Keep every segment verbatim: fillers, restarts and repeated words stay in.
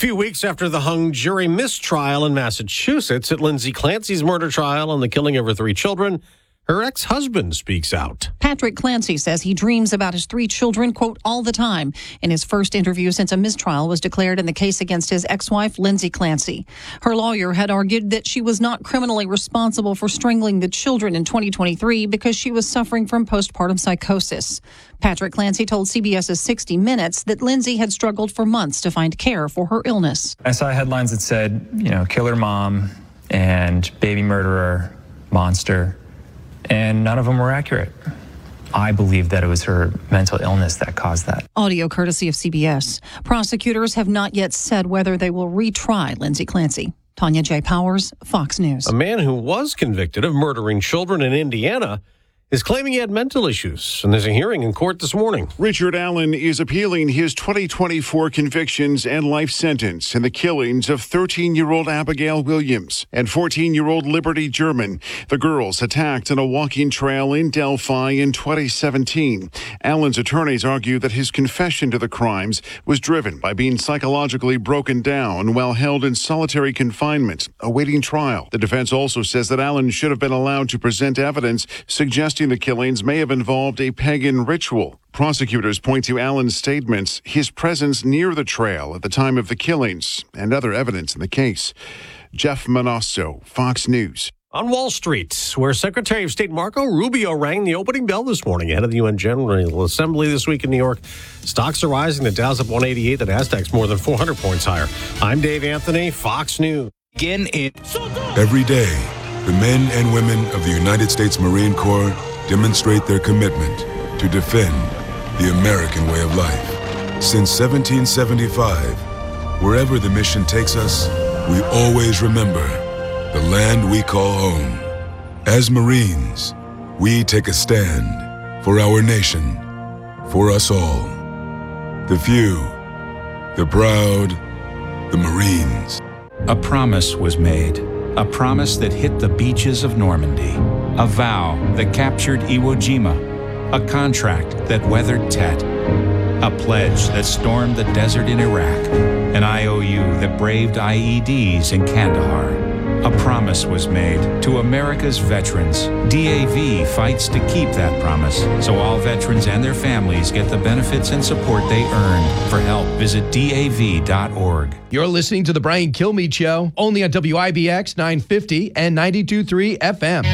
few weeks after the hung jury mistrial in Massachusetts at Lindsay Clancy's murder trial on the killing of her three children, her ex-husband speaks out. Patrick Clancy says he dreams about his three children, quote, all the time. In his first interview since a mistrial was declared in the case against his ex-wife, Lindsay Clancy. Her lawyer had argued that she was not criminally responsible for strangling the children in twenty twenty-three because she was suffering from postpartum psychosis. Patrick Clancy told CBS's sixty minutes that Lindsay had struggled for months to find care for her illness. I saw headlines that said, you know, killer mom and baby murderer, monster. And none of them were accurate. I believe that it was her mental illness that caused that. Audio courtesy of C B S. Prosecutors have not yet said whether they will retry Lindsay Clancy. Tanya J. Powers, Fox News. A man who was convicted of murdering children in Indiana is claiming he had mental issues, and there's a hearing in court this morning. Richard Allen is appealing his twenty twenty-four convictions and life sentence in the killings of thirteen-year-old Abigail Williams and fourteen-year-old Liberty German, the girls attacked on a walking trail in Delphi in twenty seventeen. Allen's attorneys argue that his confession to the crimes was driven by being psychologically broken down while held in solitary confinement, awaiting trial. The defense also says that Allen should have been allowed to present evidence suggesting the killings may have involved a pagan ritual. Prosecutors point to Allen's statements, his presence near the trail at the time of the killings, and other evidence in the case. Jeff Manasso, Fox News. On Wall Street, where Secretary of State Marco Rubio rang the opening bell this morning ahead of the U N General Assembly this week in New York, stocks are rising. The Dow's up one eighty-eight, the Nasdaq's more than four hundred points higher. I'm Dave Anthony, Fox News. Again, it. Every day, the men and women of the United States Marine Corps demonstrate their commitment to defend the American way of life. Since seventeen seventy-five, wherever the mission takes us, we always remember the land we call home. As Marines, we take a stand for our nation, for us all. The few, the proud, the Marines. A promise was made. A promise that hit the beaches of Normandy. A vow that captured Iwo Jima. A contract that weathered Tet. A pledge that stormed the desert in Iraq. An I O U that braved I E Ds in Kandahar. A promise was made to America's veterans. D A V fights to keep that promise, so all veterans and their families get the benefits and support they earned. For help, visit D A V dot org. You're listening to The Brian Kilmeade Show, only on W I B X nine fifty and ninety-two point three F M.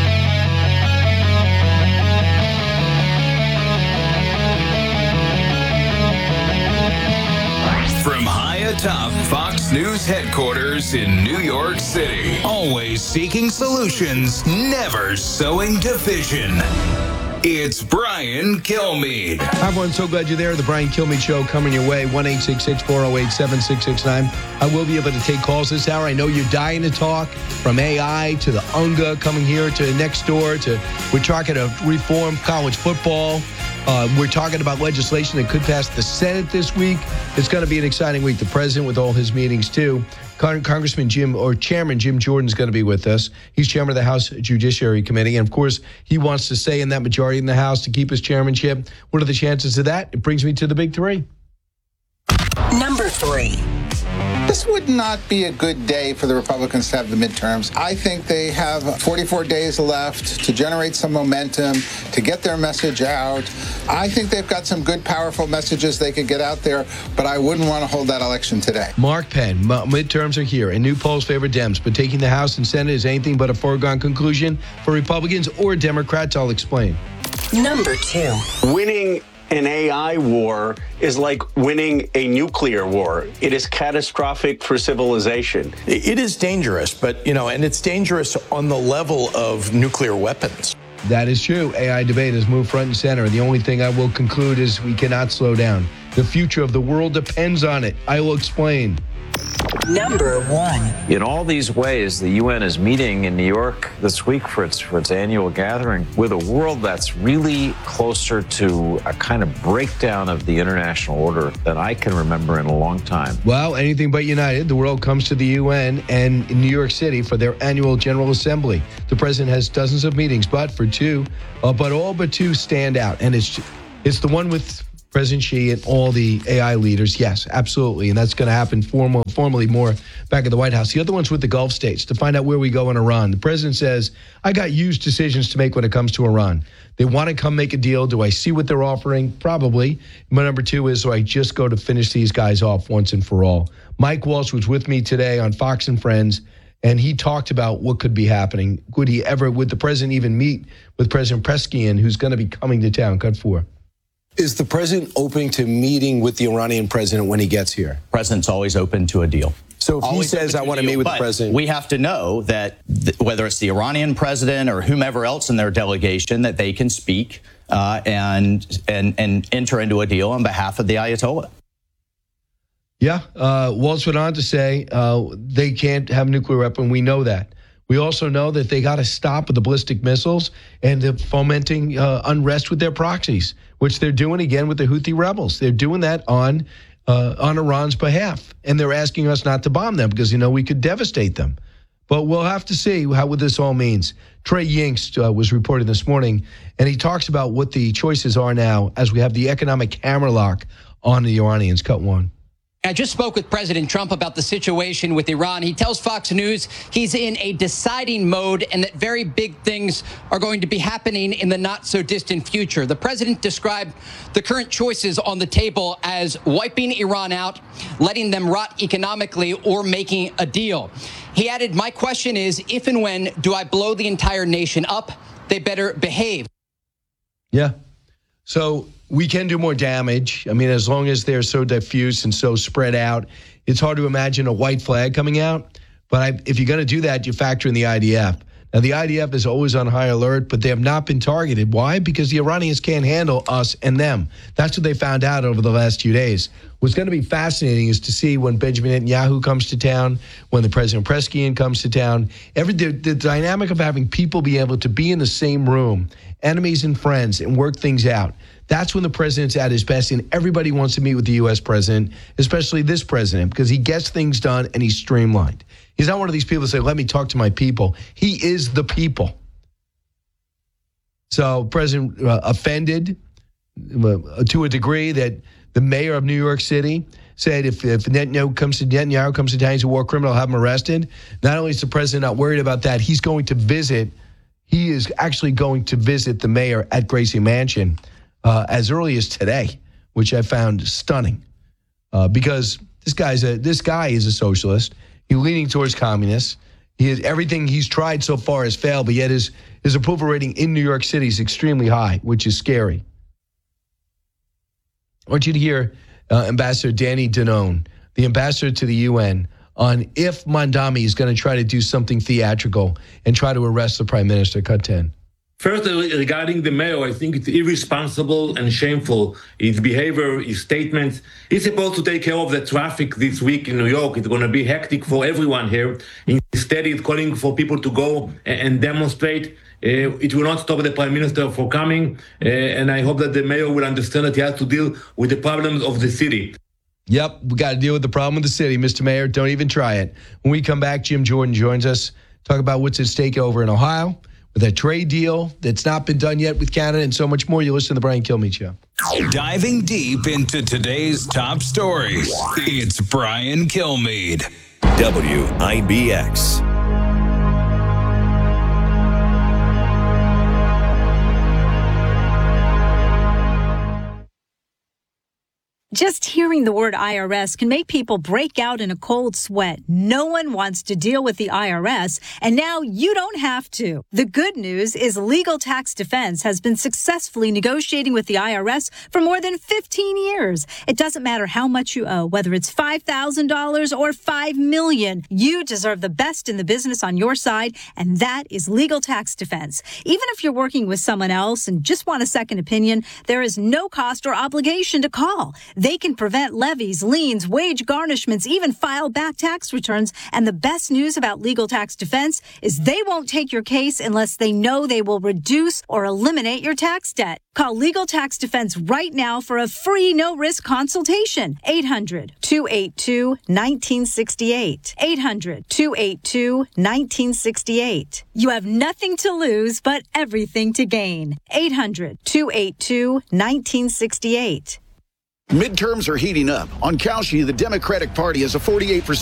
From high atop Fox News headquarters in New York City, always seeking solutions, never sowing division. It's Brian Kilmeade. Hi, everyone. So glad you're there. The Brian Kilmeade Show coming your way. one eight six six, four oh eight, seven six six nine. I will be able to take calls this hour. I know you're dying to talk, from A I to the U N G A coming here to next door to we're talking to reform college football. Uh, we're talking about legislation that could pass the Senate this week. It's going to be an exciting week. The president with all his meetings, too. Con- Congressman Jim, or Chairman Jim Jordan is going to be with us. He's chairman of the House Judiciary Committee. And, of course, he wants to stay in that majority in the House to keep his chairmanship. What are the chances of that? It brings me to the big three. Number three. This would not be a good day for the Republicans to have the midterms. I think they have forty-four days left to generate some momentum, to get their message out. I think they've got some good, powerful messages they could get out there, but I wouldn't want to hold that election today. Mark Penn, m- midterms are here, and new polls favor Dems, but taking the House and Senate is anything but a foregone conclusion for Republicans or Democrats. I'll explain. Number two. Winning an A I war is like winning a nuclear war. It is catastrophic for civilization. It is dangerous, but, you know, and it's dangerous on the level of nuclear weapons. That is true. A I debate has moved front and center. The only thing I will conclude is we cannot slow down. The future of the world depends on it. I will explain. Number one. In all these ways, the U N is meeting in New York this week for its for its annual gathering with a world that's really closer to a kind of breakdown of the international order than I can remember in a long time. Well, anything but united. The world comes to the U N and in New York City for their annual General Assembly. The president has dozens of meetings, but for two, uh, but all but two stand out, and it's it's the one with President Xi and all the A I leaders. Yes, absolutely. And that's going to happen formal, formally more back at the White House. The other one's with the Gulf states to find out where we go in Iran. The president says, I got huge decisions to make when it comes to Iran. They want to come make a deal. Do I see what they're offering? Probably. My number two is, do I just go to finish these guys off once and for all? Mike Walsh was with me today on Fox and Friends, and he talked about what could be happening. Would he ever, would the president even meet with President Peskian, who's going to be coming to town? Cut four. Is the president open to meeting with the Iranian president when he gets here? President's always open to a deal. So if always he says, I want to meet with the president. We have to know that th- whether it's the Iranian president or whomever else in their delegation, that they can speak uh, and, and, and enter into a deal on behalf of the Ayatollah. Yeah, uh, Waltz went on to say uh, they can't have a nuclear weapon. We know that. We also know that they got to stop with the ballistic missiles and the fomenting uh, unrest with their proxies, which they're doing again with the Houthi rebels. They're doing that on uh, on Iran's behalf, and they're asking us not to bomb them because, you know, we could devastate them. But we'll have to see how what this all means. Trey Yingst uh, was reporting this morning, and he talks about what the choices are now as we have the economic hammer lock on the Iranians. Cut one. I just spoke with President Trump about the situation with Iran. He tells Fox News he's in a deciding mode and that very big things are going to be happening in the not so distant future. The president described the current choices on the table as wiping Iran out, letting them rot economically, or making a deal. He added, my question is, if and when do I blow the entire nation up? They better behave. Yeah. So we can do more damage. I mean, as long as they're so diffuse and so spread out, it's hard to imagine a white flag coming out. But I, if you're going to do that, you factor in the I D F. Now, the I D F is always on high alert, but they have not been targeted. Why? Because the Iranians can't handle us and them. That's what they found out over the last few days. What's going to be fascinating is to see when Benjamin Netanyahu comes to town, when the President Peskian comes to town. Every the, the dynamic of having people be able to be in the same room, enemies and friends, and work things out. That's when the president's at his best, and everybody wants to meet with the U S president, especially this president, because he gets things done and he's streamlined. He's not one of these people that say, let me talk to my people. He is the people. So president uh, offended uh, to a degree that the mayor of New York City said if, if Netanyahu comes to Netanyahu comes to town, he's a war criminal, have him arrested. Not only is the president not worried about that, he's going to visit, he is actually going to visit the mayor at Gracie Mansion Uh, as early as today, which I found stunning, uh, because this guy's a this guy is a socialist. He's leaning towards communists. He has, everything he's tried so far has failed, but yet his his approval rating in New York City is extremely high, which is scary. I want you to hear uh, Ambassador Danny Danone, the ambassador to the U N, on if Mandami is going to try to do something theatrical and try to arrest the prime minister. Cut ten. First, regarding the mayor, I think it's irresponsible and shameful. His behavior, his statements. He's supposed to take care of the traffic this week in New York. It's going to be hectic for everyone here. Instead, he's calling for people to go and demonstrate. Uh, it will not stop the prime minister from coming. Uh, and I hope that the mayor will understand that he has to deal with the problems of the city. Yep, we got to deal with the problem with the city, Mister Mayor. Don't even try it. When we come back, Jim Jordan joins us. Talk about what's at stake over in Ohio, with a trade deal that's not been done yet with Canada, and so much more. You listen to the Brian Kilmeade Show. Diving deep into today's top stories, it's Brian Kilmeade. W I B X. Just hearing the word I R S can make people break out in a cold sweat. No one wants to deal with the I R S, and now you don't have to. The good news is Legal Tax Defense has been successfully negotiating with the I R S for more than fifteen years. It doesn't matter how much you owe, whether it's five thousand dollars or five million dollars. You deserve the best in the business on your side, and that is Legal Tax Defense. Even if you're working with someone else and just want a second opinion, there is no cost or obligation to call. They can prevent levies, liens, wage garnishments, even file back tax returns. And the best news about Legal Tax Defense is they won't take your case unless they know they will reduce or eliminate your tax debt. Call Legal Tax Defense right now for a free no-risk consultation. eight hundred, two eight two, one nine six eight. eight hundred, two eight two, one nine six eight. You have nothing to lose but everything to gain. eight hundred, two eight two, one nine six eight. Midterms are heating up. On Kalshi, the Democratic Party has a forty-eight percent